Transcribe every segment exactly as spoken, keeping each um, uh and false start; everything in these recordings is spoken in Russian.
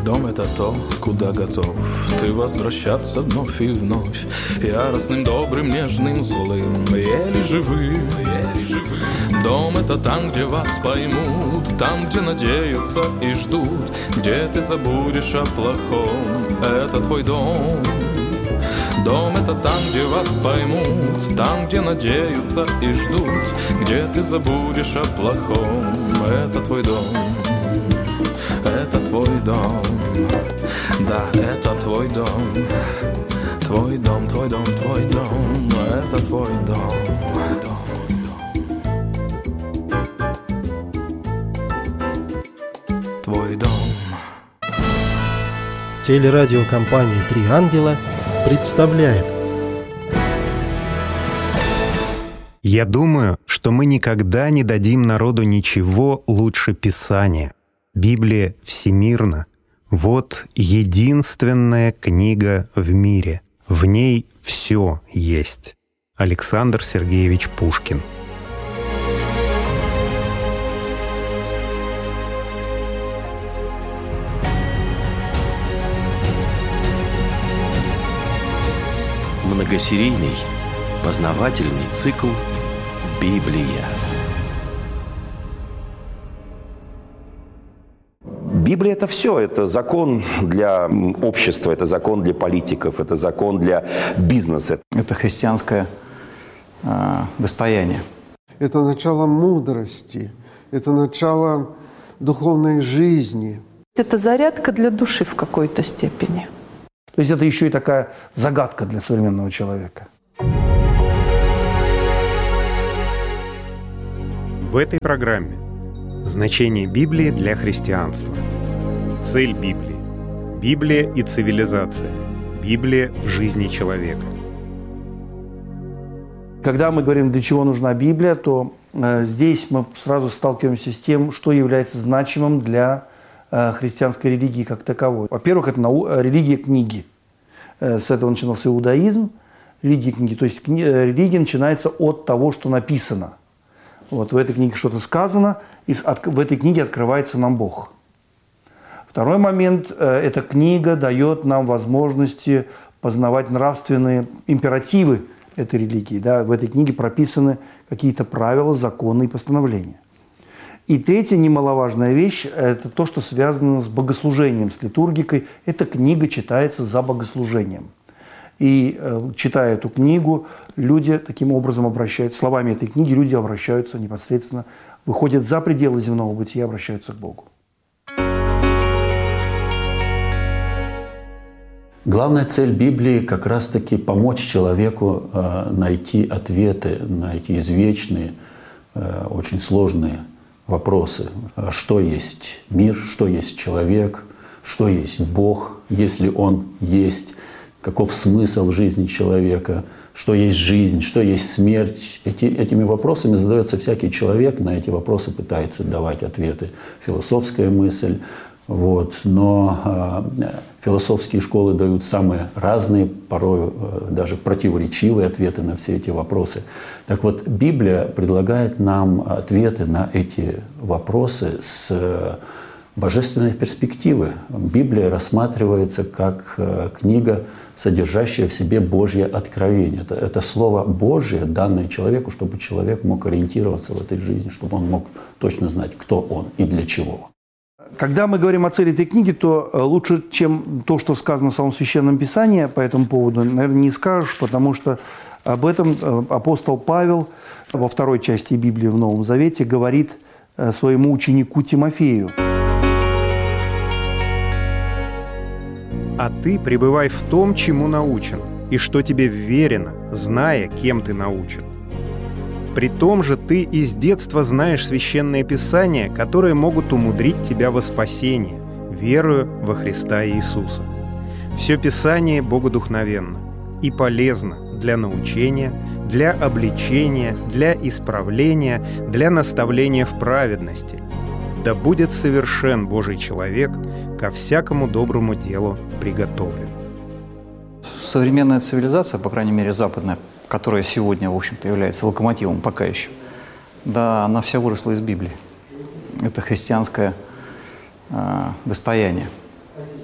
Дом — это то, куда готов ты возвращаться вновь и вновь, яростным, добрым, нежным, злым, еле живым, еле живым. Дом — это там, где вас поймут, там, где надеются и ждут, где ты забудешь о плохом. Это твой дом. Дом — это там, где вас поймут, там, где надеются и ждут, где ты забудешь о плохом. Это твой дом. Это твой дом, да, это твой дом. Твой дом, твой дом, твой дом, это твой дом, твой дом. Твой дом. Телерадиокомпания «Три ангела» представляет. Я думаю, что мы никогда не дадим народу ничего лучше Писания. Библия всемирна. Вот единственная книга в мире. В ней все есть. Александр Сергеевич Пушкин. Многосерийный познавательный цикл «Библия». Библия — это все. Это закон для общества, это закон для политиков, это закон для бизнеса. Это христианское э, достояние. Это начало мудрости, это начало духовной жизни. Это зарядка для души в какой-то степени. То есть это еще и такая загадка для современного человека. В этой программе значение Библии для христианства. Цель Библии. Библия и цивилизация. Библия в жизни человека. Когда мы говорим, для чего нужна Библия, то э, здесь мы сразу сталкиваемся с тем, что является значимым для э, христианской религии как таковой. Во-первых, это нау- религия книги. Э, с этого начинался иудаизм, религия книги. То есть кни- религия начинается от того, что написано. Вот в этой книге что-то сказано, и в этой книге открывается нам Бог. Второй момент – эта книга дает нам возможности познавать нравственные императивы этой религии. Да? В этой книге прописаны какие-то правила, законы и постановления. И третья немаловажная вещь – это то, что связано с богослужением, с литургикой. Эта книга читается за богослужением. И читая эту книгу, люди таким образом обращаются, словами этой книги люди обращаются непосредственно, выходят за пределы земного бытия и обращаются к Богу. Главная цель Библии как раз-таки помочь человеку э, найти ответы на эти извечные, э, очень сложные вопросы. Что есть мир, что есть человек, что есть Бог, если Он есть, каков смысл жизни человека, что есть жизнь, что есть смерть. Эти, этими вопросами задается всякий человек, на эти вопросы пытается давать ответы философская мысль. Вот. Но э, философские школы дают самые разные, порой э, даже противоречивые ответы на все эти вопросы. Так вот, Библия предлагает нам ответы на эти вопросы с э, божественной перспективы. Библия рассматривается как э, книга, содержащая в себе Божье откровение. Это, это слово Божье, данное человеку, чтобы человек мог ориентироваться в этой жизни, чтобы он мог точно знать, кто он и для чего. Когда мы говорим о цели этой книги, то лучше, чем то, что сказано в самом Священном Писании по этому поводу, наверное, не скажешь, потому что об этом апостол Павел во второй части Библии в Новом Завете говорит своему ученику Тимофею. «А ты пребывай в том, чему научен, и что тебе вверено, зная, кем ты научен. При том же ты из детства знаешь священные писания, которые могут умудрить тебя во спасение, верую во Христа Иисуса. Все Писание богодухновенно и полезно для научения, для обличения, для исправления, для наставления в праведности. Да будет совершен Божий человек, ко всякому доброму делу приготовлен». Современная цивилизация, по крайней мере западная, которая сегодня, в общем-то, является локомотивом пока еще, да, она вся выросла из Библии. Это христианское э, достояние.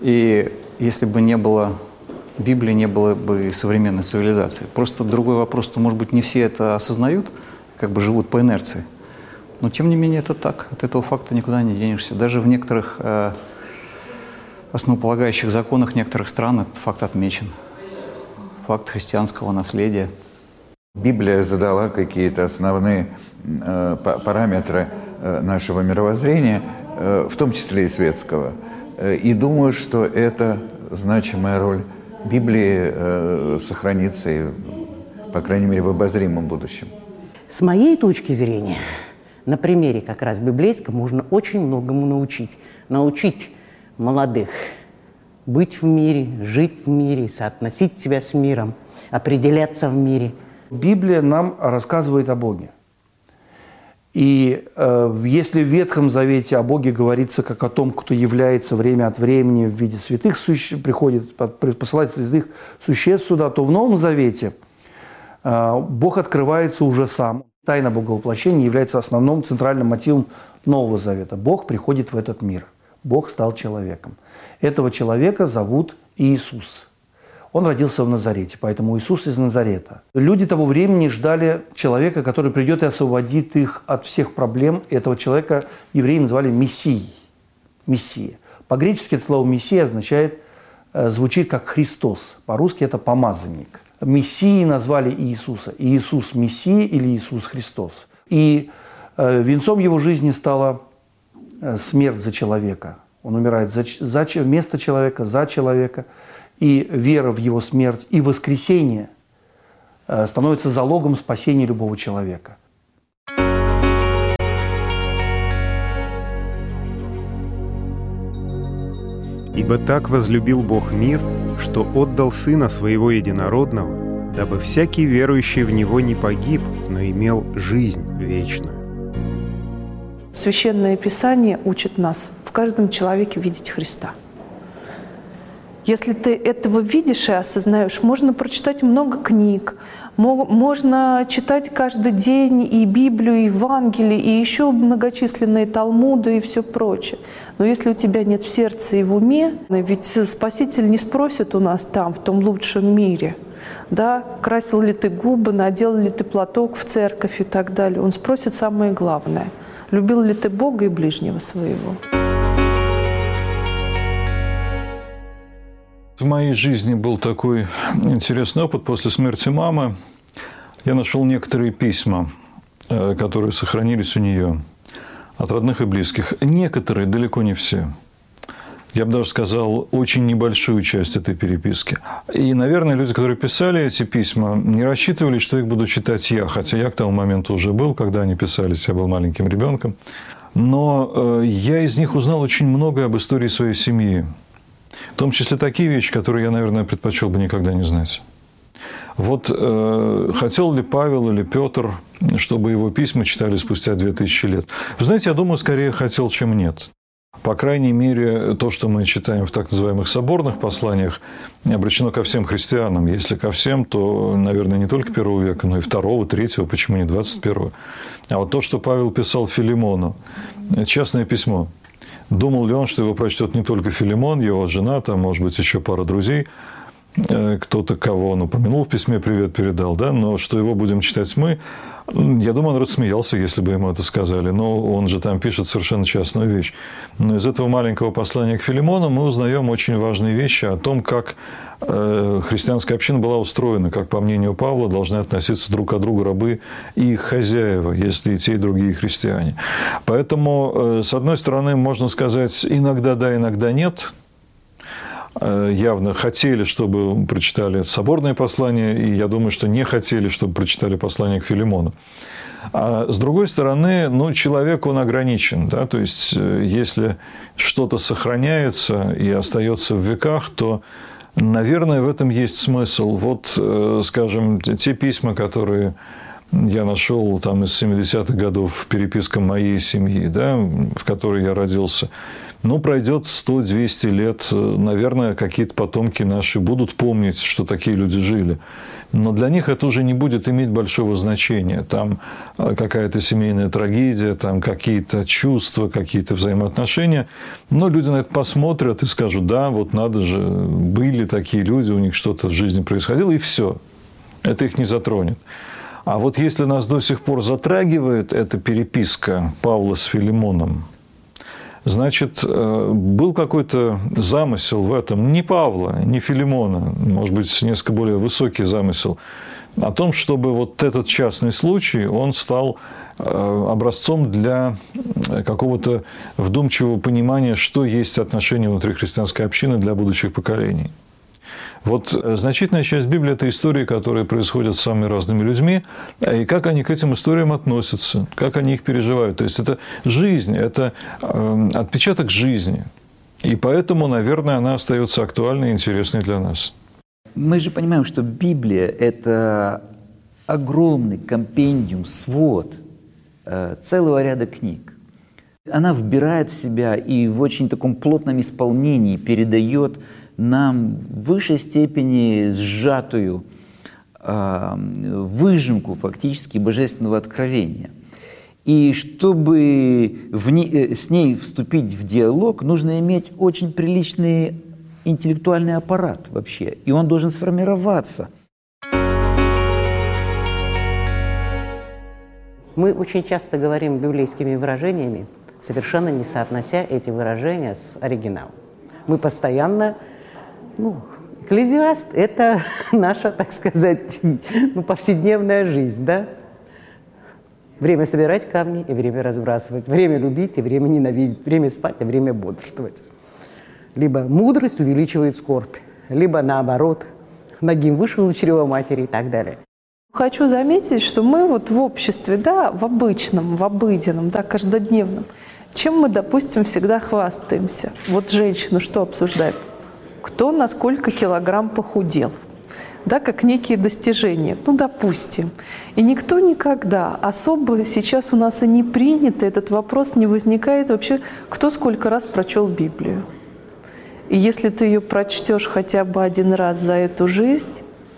И если бы не было Библии, не было бы современной цивилизации. Просто другой вопрос, что, может быть, не все это осознают, как бы живут по инерции. Но, тем не менее, это так. От этого факта никуда не денешься. Даже в некоторых э, основополагающих законах некоторых стран этот факт отмечен. Факт христианского наследия. Библия задала какие-то основные э, параметры э, нашего мировоззрения, э, в том числе и светского. Э, и думаю, что это значимая роль Библии э, сохранится, и, по крайней мере, в обозримом будущем. С моей точки зрения, на примере как раз библейском можно очень многому научить. Научить молодых быть в мире, жить в мире, соотносить себя с миром, определяться в мире. Библия нам рассказывает о Боге. И э, если в Ветхом Завете о Боге говорится как о том, кто является время от времени в виде святых суще... приходит, посылает святых существ сюда, то в Новом Завете э, Бог открывается уже сам. Тайна Боговоплощения является основным центральным мотивом Нового Завета. Бог приходит в этот мир. Бог стал человеком. Этого человека зовут Иисус. Он родился в Назарете, поэтому Иисус из Назарета. Люди того времени ждали человека, который придет и освободит их от всех проблем. И этого человека евреи называли Мессией. Мессия. По-гречески это слово «мессия» означает, звучит как «Христос». По-русски это «помазанник». Мессией назвали Иисуса. Иисус Мессия или Иисус Христос. И венцом его жизни стала смерть за человека. Он умирает за, за, вместо человека, за человека. И вера в его смерть и воскресение становится залогом спасения любого человека. «Ибо так возлюбил Бог мир, что отдал Сына Своего Единородного, дабы всякий верующий в Него не погиб, но имел жизнь вечную». Священное Писание учит нас в каждом человеке видеть Христа. Если ты этого видишь и осознаешь, можно прочитать много книг, можно читать каждый день и Библию, и Евангелие, и еще многочисленные Талмуды и все прочее. Но если у тебя нет в сердце и в уме, ведь Спаситель не спросит у нас там, в том лучшем мире, да, красил ли ты губы, надел ли ты платок в церковь и так далее. Он спросит самое главное: любил ли ты Бога и ближнего своего. В моей жизни был такой интересный опыт. После смерти мамы я нашел некоторые письма, которые сохранились у нее от родных и близких. Некоторые, далеко не все. Я бы даже сказал, очень небольшую часть этой переписки. И, наверное, люди, которые писали эти письма, не рассчитывали, что их буду читать я. Хотя я к тому моменту уже был, когда они писались, я был маленьким ребенком. Но я из них узнал очень многое об истории своей семьи. В том числе такие вещи, которые я, наверное, предпочел бы никогда не знать. Вот э, хотел ли Павел или Петр, чтобы его письма читали спустя две тысячи лет? Вы знаете, я думаю, скорее хотел, чем нет. По крайней мере, то, что мы читаем в так называемых соборных посланиях, обращено ко всем христианам. Если ко всем, то, наверное, не только первого века, но и второго, третьего, почему не двадцать первого. А вот то, что Павел писал Филимону, частное письмо. Думал ли он, что его прочтет не только Филимон, его жена, там, может быть, еще пара друзей, кто-то, кого он упомянул в письме, привет передал, да, но что его будем читать мы, я думаю, он рассмеялся, если бы ему это сказали, но он же там пишет совершенно частную вещь. Но из этого маленького послания к Филимону мы узнаем очень важные вещи о том, как христианская община была устроена, как, по мнению Павла, должны относиться друг к другу рабы и их хозяева, если и те, и другие христиане. Поэтому, с одной стороны, можно сказать, иногда да, иногда нет. Явно хотели, чтобы прочитали соборное послание, и я думаю, что не хотели, чтобы прочитали послание к Филимону. А с другой стороны, ну, человек, он ограничен. Да? То есть, если что-то сохраняется и остается в веках, то, наверное, в этом есть смысл. Вот, скажем, те письма, которые я нашел там из семидесятых годов, переписка моей семьи, да, в которой я родился. Ну, пройдет сто-двести лет, наверное, какие-то потомки наши будут помнить, что такие люди жили. Но для них это уже не будет иметь большого значения. Там какая-то семейная трагедия, там какие-то чувства, какие-то взаимоотношения. Но люди на это посмотрят и скажут: да, вот надо же, были такие люди, у них что-то в жизни происходило, и все. Это их не затронет. А вот если нас до сих пор затрагивает эта переписка Павла с Филимоном, значит, был какой-то замысел в этом. Не Павла, не Филимона, может быть, несколько более высокий замысел, о том, чтобы вот этот частный случай, он стал образцом для какого-то вдумчивого понимания, что есть отношения внутри христианской общины для будущих поколений. Вот значительная часть Библии – это истории, которые происходят с самыми разными людьми, и как они к этим историям относятся, как они их переживают. То есть это жизнь, это отпечаток жизни. И поэтому, наверное, она остается актуальной и интересной для нас. Мы же понимаем, что Библия – это огромный компендиум, свод целого ряда книг. Она вбирает в себя и в очень таком плотном исполнении передает нам в высшей степени сжатую э, выжимку фактически божественного откровения. И чтобы в не, с ней вступить в диалог, нужно иметь очень приличный интеллектуальный аппарат вообще, и он должен сформироваться. Мы очень часто говорим библейскими выражениями, совершенно не соотнося эти выражения с оригиналом. Мы постоянно... Ну, Экклезиаст – это наша, так сказать, ну, повседневная жизнь, да? Время собирать камни и время разбрасывать, время любить и время ненавидеть, время спать и время бодрствовать. Либо мудрость увеличивает скорбь, либо наоборот, нагим вышел из чрева матери и так далее. Хочу заметить, что мы вот в обществе, да, в обычном, в обыденном, да, каждодневном, чем мы, допустим, всегда хвастаемся. Вот женщину что обсуждают? Кто на сколько килограмм похудел, да, как некие достижения, ну, допустим. И никто никогда особо сейчас у нас и не принято, этот вопрос не возникает вообще, кто сколько раз прочел Библию. И если ты ее прочтешь хотя бы один раз за эту жизнь,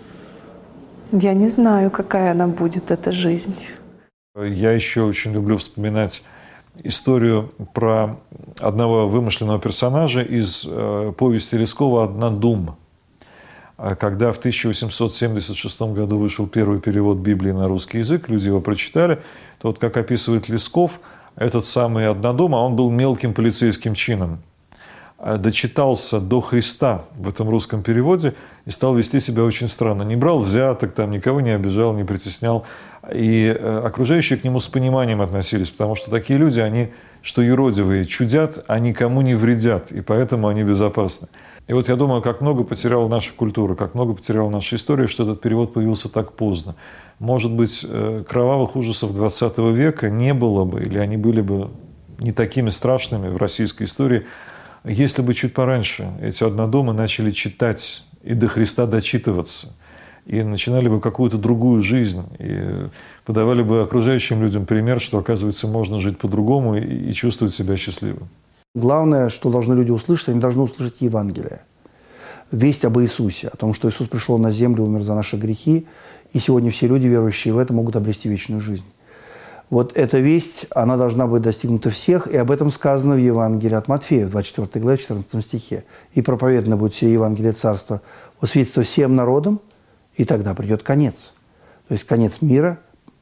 я не знаю, какая она будет, эта жизнь. Я еще очень люблю вспоминать историю про одного вымышленного персонажа из э, повести Лескова «Однодум». Когда в тысяча восемьсот семьдесят шестом году вышел первый перевод Библии на русский язык, люди его прочитали, то вот как описывает Лесков, этот самый Однодум, а он был мелким полицейским чином, дочитался до Христа в этом русском переводе и стал вести себя очень странно. Не брал взяток, там, никого не обижал, не притеснял. И окружающие к нему с пониманием относились, потому что такие люди, они, что юродивые, чудят, а никому не вредят, и поэтому они безопасны. И вот я думаю, как много потеряла наша культура, как много потеряла наша история, что этот перевод появился так поздно. Может быть, кровавых ужасов двадцатого века не было бы, или они были бы не такими страшными в российской истории, если бы чуть пораньше эти однодумы начали читать и до Христа дочитываться, и начинали бы какую-то другую жизнь, и подавали бы окружающим людям пример, что, оказывается, можно жить по-другому и, и чувствовать себя счастливым. Главное, что должны люди услышать, они должны услышать Евангелие. Весть об Иисусе, о том, что Иисус пришел на землю, умер за наши грехи, и сегодня все люди, верующие в это, могут обрести вечную жизнь. Вот эта весть, она должна быть достигнута всех, и об этом сказано в Евангелии от Матфея, в двадцать четвёртой главе, четырнадцатом стихе. «И проповедано будет все Евангелие Царства во свидетельство всем народам, и тогда придет конец». То есть конец мира,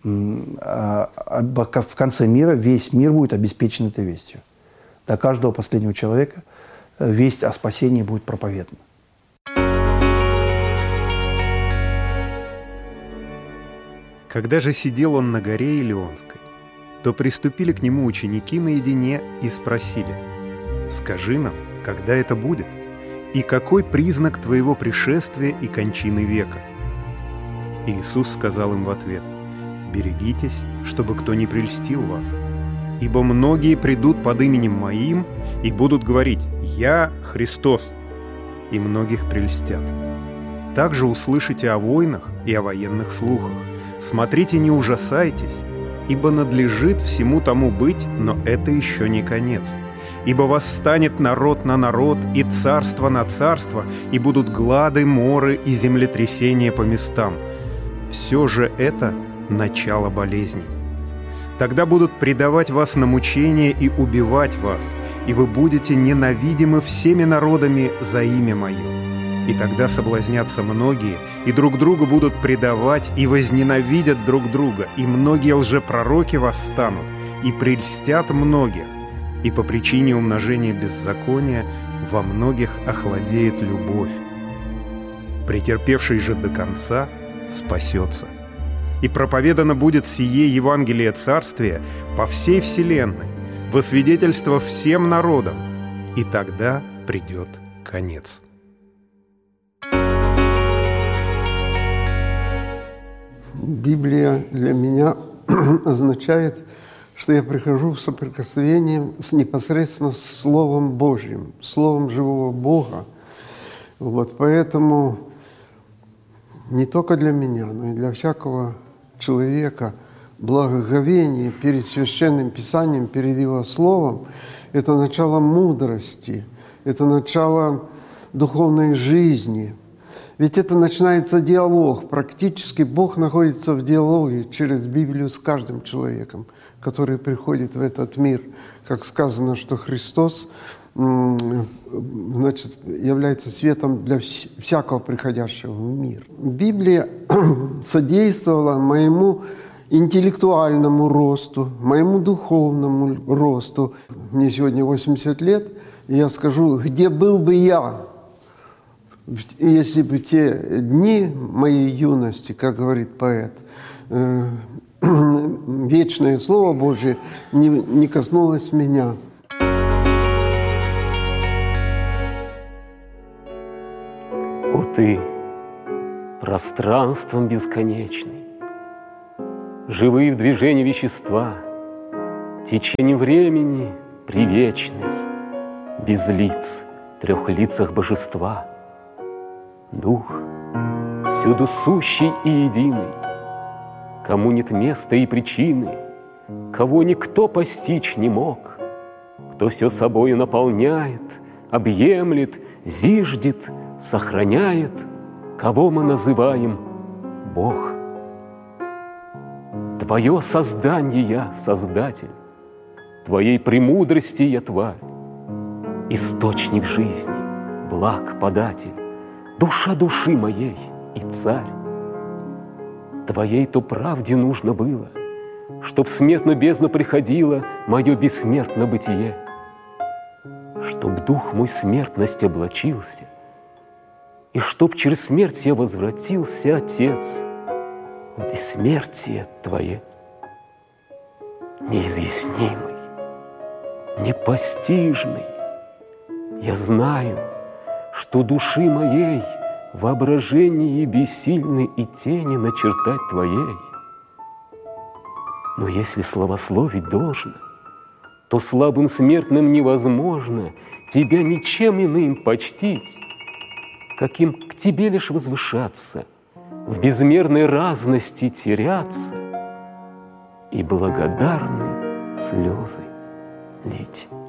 в конце мира весь мир будет обеспечен этой вестью. До каждого последнего человека весть о спасении будет проповедана. Когда же сидел он на горе Илионской, то приступили к нему ученики наедине и спросили: «Скажи нам, когда это будет? И какой признак твоего пришествия и кончины века?» И Иисус сказал им в ответ: «Берегитесь, чтобы кто не прельстил вас. Ибо многие придут под именем Моим и будут говорить: „Я Христос“, и многих прельстят. Также услышите о войнах и о военных слухах. Смотрите, не ужасайтесь, ибо надлежит всему тому быть, но это еще не конец. Ибо восстанет народ на народ, и царство на царство, и будут глады, моры и землетрясения по местам. Все же это начало болезней. Тогда будут предавать вас на мучение и убивать вас, и вы будете ненавидимы всеми народами за имя Мое. И тогда соблазнятся многие, и друг друга будут предавать, и возненавидят друг друга, и многие лжепророки восстанут, и прельстят многих, и по причине умножения беззакония во многих охладеет любовь. Претерпевший же до конца спасется. И проповедано будет сие Евангелие Царствия по всей вселенной, во свидетельство всем народам, и тогда придет конец. Библия для меня означает, что я прихожу в соприкосновение с непосредственно с Словом Божьим, Словом живого Бога. Вот, поэтому не только для меня, но и для всякого человека благоговение перед Священным Писанием, перед Его Словом – это начало мудрости, это начало духовной жизни. Ведь это начинается диалог. Практически Бог находится в диалоге через Библию с каждым человеком, который приходит в этот мир. Как сказано, что Христос, значит, является светом для всякого приходящего в мир. Библия содействовала моему интеллектуальному росту, моему духовному росту. Мне сегодня восемьдесят лет, и я скажу, где был бы я, если бы в те дни моей юности, как говорит поэт, вечное Слово Божие не, не коснулось меня. О ты, пространством бесконечный, живые в движении вещества, течение времени привечный, без лиц, трех лицах божества. Дух, всюду сущий и единый, кому нет места и причины, кого никто постичь не мог, кто все собою наполняет, объемлет, зиждет, сохраняет, кого мы называем Бог. Твое создание я, Создатель, Твоей премудрости я тварь, источник жизни, благ податель, душа души моей и царь. Твоей-то правде нужно было, чтоб в смертную бездну приходило мое бессмертное бытие, чтоб дух мой смертность облачился, и чтоб через смерть я возвратился, Отец, в бессмертие Твое. Неизъяснимый, непостижный, я знаю, что души моей воображение бессильны и тени начертать Твоей. Но если славословить должно, то слабым смертным невозможно Тебя ничем иным почтить, каким к Тебе лишь возвышаться, в безмерной разности теряться и благодарны слезы лить.